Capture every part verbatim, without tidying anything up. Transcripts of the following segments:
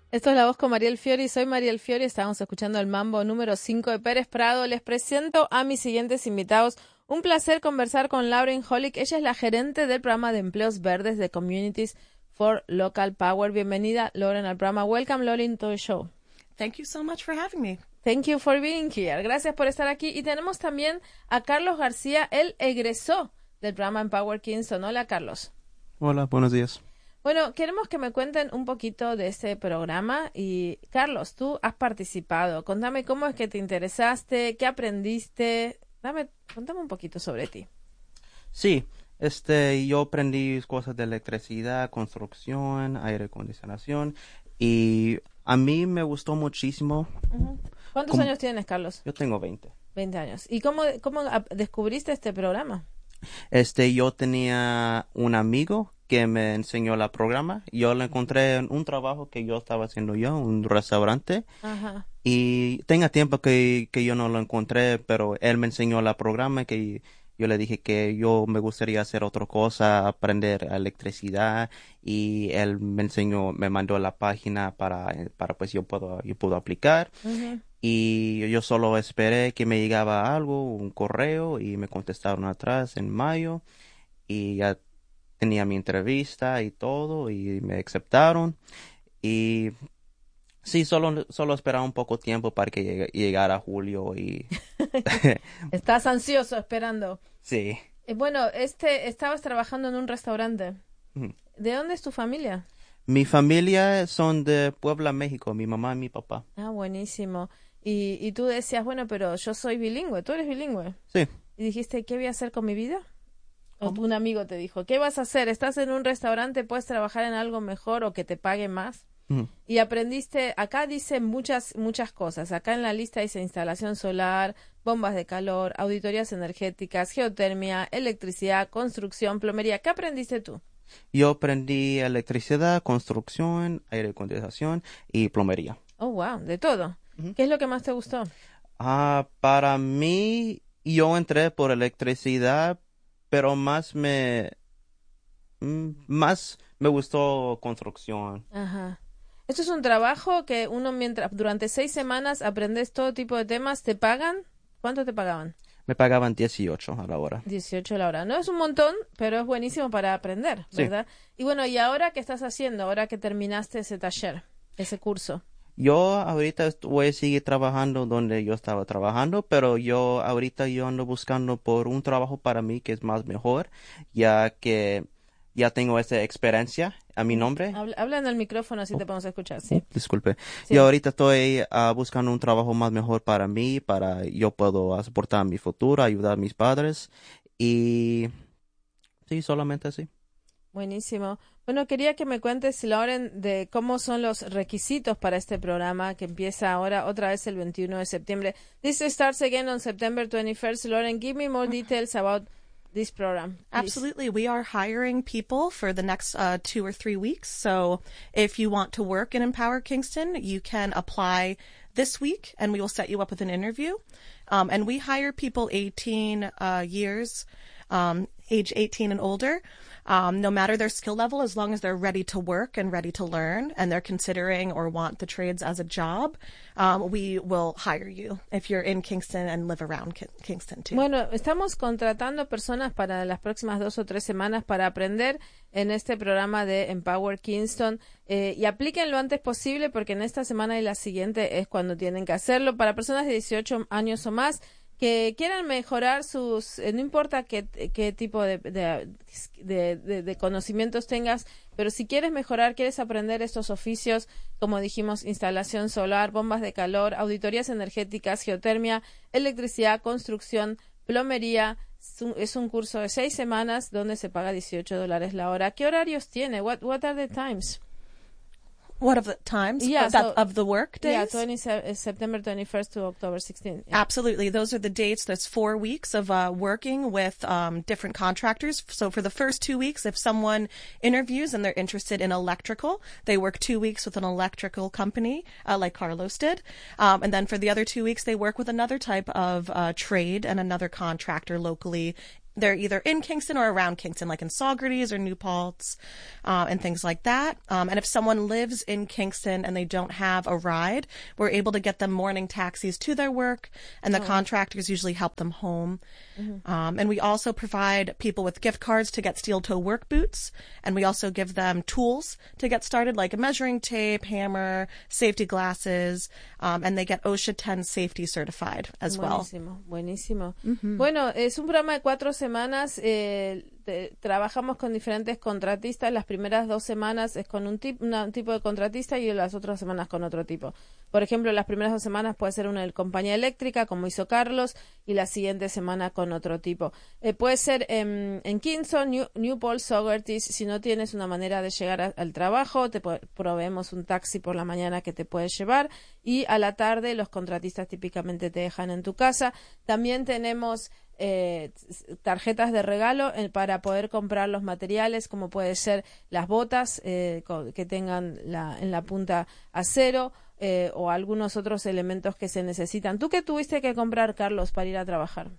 Esto es La Voz con Mariel Fiori. Soy Mariel Fiori. Estamos escuchando el mambo número cinco de Pérez Prado. Les presento a mis siguientes invitados. Un placer conversar con Lauren Holick. Ella es la gerente del programa de empleos verdes de Communities for Local Power. Bienvenida, Lauren, al programa. Welcome, Lauren, to the show. Thank you so much for having me. Thank you for being here. Gracias por estar aquí. Y tenemos también a Carlos García. Él egresó del programa Empower Kingston. Hola, Carlos. Hola, buenos días. Bueno, queremos que me cuenten un poquito de este programa. Y, Carlos, tú has participado. Contame cómo es que te interesaste, qué aprendiste. Dame, contame un poquito sobre ti. Sí, este, yo aprendí cosas de electricidad, construcción, aire acondicionación y a mí me gustó muchísimo. Uh-huh. ¿Cuántos ¿Cómo? años tienes, Carlos? Yo tengo veinte. veinte años. ¿Y cómo, cómo descubriste este programa? Este, yo tenía un amigo que me enseñó el programa. Yo lo encontré en un trabajo que yo estaba haciendo yo, un restaurante. Ajá. Y tenga tiempo que, que yo no lo encontré, pero él me enseñó el programa que yo le dije que yo me gustaría hacer otra cosa, aprender electricidad y él me enseñó, me mandó la página para, para pues yo puedo, yo puedo aplicar. Uh-huh. Y yo solo esperé que me llegaba algo, un correo y me contestaron atrás en mayo y ya tenía mi entrevista y todo y me aceptaron y sí, solo, solo esperaba un poco tiempo para que llegue, llegara julio y... Estás ansioso esperando. Sí. Eh, bueno, este, estabas trabajando en un restaurante. Mm. ¿De dónde es tu familia? Mi familia son de Puebla, México, mi mamá y mi papá. Ah, buenísimo. Y, y tú decías, bueno, pero yo soy bilingüe, ¿tú eres bilingüe? Sí. Y dijiste, ¿qué voy a hacer con mi vida? O un amigo te dijo, ¿qué vas a hacer? ¿Estás en un restaurante, puedes trabajar en algo mejor o que te pague más? Mm. Y aprendiste, acá dice muchas, muchas cosas. Acá en la lista dice instalación solar, bombas de calor, auditorías energéticas, geotermia, electricidad, construcción, plomería. ¿Qué aprendiste tú? Yo aprendí electricidad, construcción, aire acondicionación y plomería. Oh, wow, de todo. Uh-huh. ¿Qué es lo que más te gustó? Ah, para mí, yo entré por electricidad, pero más me, más me gustó construcción. Ajá. Esto es un trabajo que uno mientras durante seis semanas aprendes todo tipo de temas. ¿Te pagan? ¿Cuánto te pagaban? Me pagaban dieciocho a la hora. dieciocho a la hora. No es un montón, pero es buenísimo para aprender, ¿verdad? Sí. Y bueno, ¿y ahora qué estás haciendo? Ahora que terminaste ese taller, ese curso. Yo ahorita voy a seguir trabajando donde yo estaba trabajando, pero yo ahorita yo ando buscando por un trabajo para mí que es más mejor, ya que ya tengo esa experiencia a mi nombre. Habla, habla en el micrófono así oh. te podemos escuchar, sí. Oh, disculpe. Sí. Yo ahorita estoy uh, buscando un trabajo más mejor para mí, para yo puedo soportar mi futuro, ayudar a mis padres y sí, solamente así. Buenísimo. Bueno, quería que me cuentes, Lauren, de cómo son los requisitos para este programa que empieza ahora otra vez el veintiuno de septiembre. This starts again on September twenty-first. Lauren, give me more details about this program, please. Absolutely. We are hiring people for the next uh, two or three weeks. So if you want to work in Empower Kingston, you can apply this week and we will set you up with an interview. Um, and we hire people eighteen uh, years, um, age eighteen and older. Um, no matter their skill level, as long as they're ready to work and ready to learn and they're considering or want the trades as a job, um, we will hire you if you're in Kingston and live around Ki- Kingston too. Bueno, estamos contratando personas para las próximas dos o tres semanas para aprender en este programa de Empower Kingston eh, y apliquen lo antes posible porque en esta semana y la siguiente es cuando tienen que hacerlo. Para personas de dieciocho años o más que quieran mejorar sus, eh, no importa qué, qué tipo de, de, de, de, de conocimientos tengas, pero si quieres mejorar, quieres aprender estos oficios, como dijimos, instalación solar, bombas de calor, auditorías energéticas, geotermia, electricidad, construcción, plomería, es un, es un curso de seis semanas donde se paga dieciocho dólares la hora. ¿Qué horarios tiene? What, what are the times? What of the times? Yeah, of, that, so, of the work days? Yeah, twenty, September twenty-first to October sixteenth. Yeah. Absolutely. Those are the dates. There's four weeks of uh, working with um, different contractors. So for the first two weeks, if someone interviews and they're interested in electrical, they work two weeks with an electrical company, uh, like Carlos did. Um, and then for the other two weeks, they work with another type of uh, trade and another contractor locally they're either in Kingston or around Kingston, like in Saugerties or New Paltz, uh, and things like that. Um, and if someone lives in Kingston and they don't have a ride, we're able to get them morning taxis to their work, and the oh. contractors usually help them home. Mm-hmm. Um, and we also provide people with gift cards to get steel toe work boots, and we also give them tools to get started, like a measuring tape, hammer, safety glasses, um, and they get OSHA ten safety certified as buenísimo, well. Buenísimo, Mm-hmm. Bueno, es un programa de cuatro semanas. Eh, te, trabajamos con diferentes contratistas. Las primeras dos semanas es con un, tip, una, un tipo de contratista y las otras semanas con otro tipo. Por ejemplo, las primeras dos semanas puede ser una compañía eléctrica, como hizo Carlos, y la siguiente semana con otro tipo. Eh, puede ser en, en Kingston, New, New Paltz, Saugerties. Si no tienes una manera de llegar a, al trabajo, te proveemos un taxi por la mañana que te puede llevar, y a la tarde los contratistas típicamente te dejan en tu casa. También tenemos eh, tarjetas de regalo eh, para poder comprar los materiales, como puede ser las botas eh, con, que tengan la, en la punta acero, eh, o algunos otros elementos que se necesitan. ¿Tú qué tuviste que comprar, Carlos, para ir a trabajar?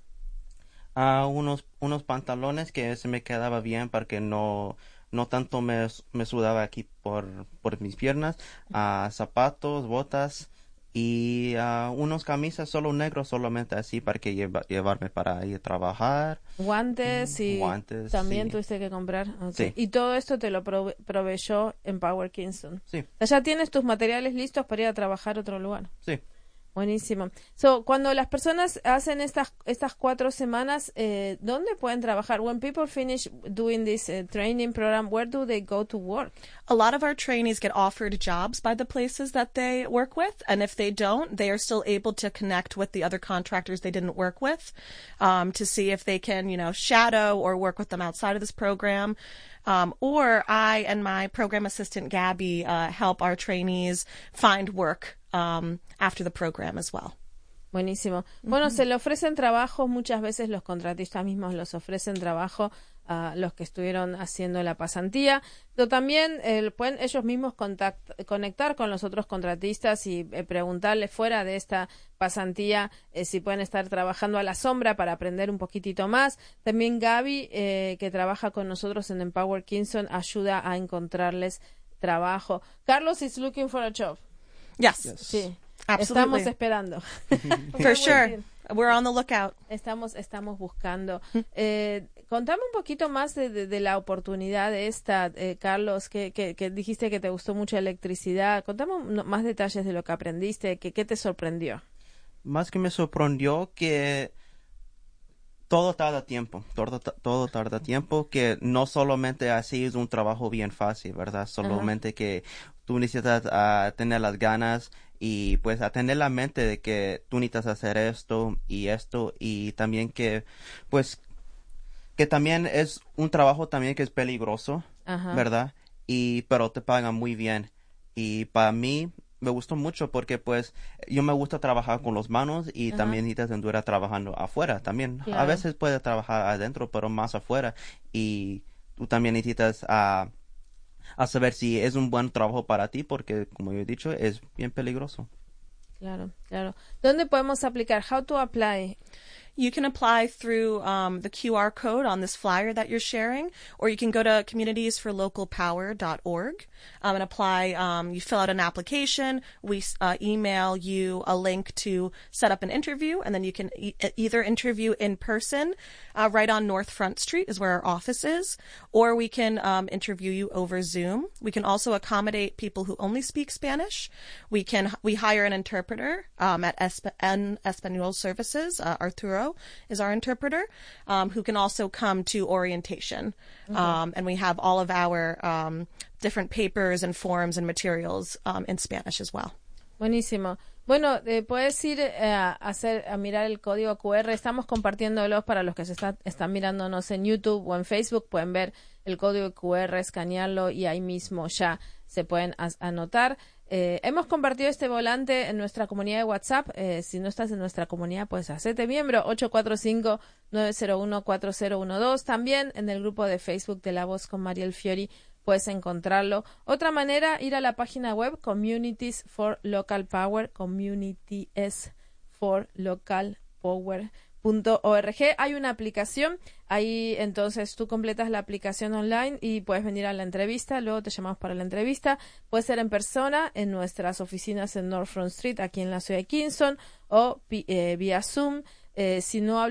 Uh, unos unos pantalones que se me quedaba bien para que no no tanto me, me sudaba aquí por, por mis piernas, uh, zapatos, botas y uh, unos camisas solo negros, solamente así para que lleva, llevarme para ir a trabajar. Guantes y Guantes, también sí. tuviste que comprar. Okay. Sí. Y todo esto te lo prove proveyó Empower Kingston. Sí. Ya tienes tus materiales listos para ir a trabajar a otro lugar. Sí. Buenísimo. So, cuando las personas hacen estas estas cuatro semanas, eh, ¿dónde pueden trabajar? When people finish doing this uh, training program, where do they go to work? A lot of our trainees get offered jobs by the places that they work with, and if they don't, they are still able to connect with the other contractors they didn't work with, um, to see if they can, you know, shadow or work with them outside of this program. Um, or I and my program assistant, Gabby, uh, help our trainees find work um, after the program as well. Buenísimo. Bueno, mm-hmm. se le ofrecen trabajo, muchas veces los contratistas mismos los ofrecen trabajo a los que estuvieron haciendo la pasantía, pero también eh, pueden ellos mismos contact, conectar con los otros contratistas y eh, preguntarles fuera de esta pasantía eh, si pueden estar trabajando a la sombra para aprender un poquitito más. También Gaby, eh, que trabaja con nosotros en Empower Kingston, ayuda a encontrarles trabajo. Carlos is looking for a job. Yes. Yes. Sí. Absolutely. Estamos esperando. For sure. We're on the lookout. Estamos, estamos buscando. Eh, contame un poquito más de, de, de la oportunidad de esta, eh, Carlos, que, que, que dijiste que te gustó mucho electricidad. Contame más detalles de lo que aprendiste, que, ¿qué te sorprendió? Más que me sorprendió que todo tarda tiempo, todo, todo tarda tiempo, que no solamente así es un trabajo bien fácil, ¿verdad? Solamente uh-huh. que tú necesitas uh, tener las ganas y pues a tener la mente de que tú necesitas hacer esto y esto, y también que pues que también es un trabajo también que es peligroso, uh-huh. ¿verdad? Y pero te pagan muy bien, y para mí me gustó mucho porque pues yo me gusta trabajar con las manos y uh-huh. también necesitas endurar trabajando afuera también. Claro. A veces puedes trabajar adentro, pero más afuera, y tú también necesitas a uh, a saber si es un buen trabajo para ti, porque como yo he dicho, es bien peligroso. Claro, claro. ¿Dónde podemos aplicar? How to apply? You can apply through um, the Q R code on this flyer that you're sharing, or you can go to communities for local power dot org um, and apply. Um, you fill out an application. We uh, email you a link to set up an interview, and then you can e- either interview in person uh, right on North Front Street is where our office is, or we can um, interview you over Zoom. We can also accommodate people who only speak Spanish. We can we hire an interpreter um, at Esp- en Español Services, uh, Arturo is our interpreter, um, who can also come to orientation. Okay. Um, and we have all of our um, different papers and forms and materials um, in Spanish as well. Buenísimo. Bueno, eh, puedes ir eh, a, hacer, a mirar el código Q R. Estamos compartiéndolos para los que se está, están mirándonos en YouTube o en Facebook. Pueden ver el código Q R, escanearlo y ahí mismo ya se pueden as- anotar. Eh, hemos compartido este volante en nuestra comunidad de WhatsApp. Eh, si no estás en nuestra comunidad, pues hacete miembro, ocho cuatro cinco, nueve cero uno, cuatro cero uno dos. También en el grupo de Facebook de La Voz con Mariel Fiori puedes encontrarlo. Otra manera, ir a la página web Communities for Local Power, Communities for Local Power punto org. Hay una aplicación, ahí entonces tú completas la aplicación online y puedes venir a la entrevista, luego te llamamos para la entrevista, puede ser en persona en nuestras oficinas en North Front Street, aquí en la ciudad de Kingston, o eh, vía Zoom. Eh, si no hablas